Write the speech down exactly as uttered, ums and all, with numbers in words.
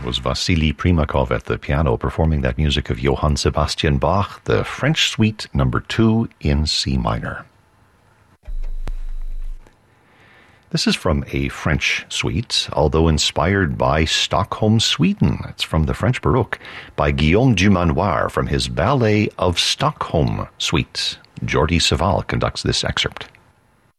was Vasily Primakov at the piano performing that music of Johann Sebastian Bach, the French Suite number two in C minor. This is from a French suite, although inspired by Stockholm, Sweden. It's from the French Baroque by Guillaume Dumanoir from his Ballet of Stockholm suite. Jordi Savall conducts this excerpt.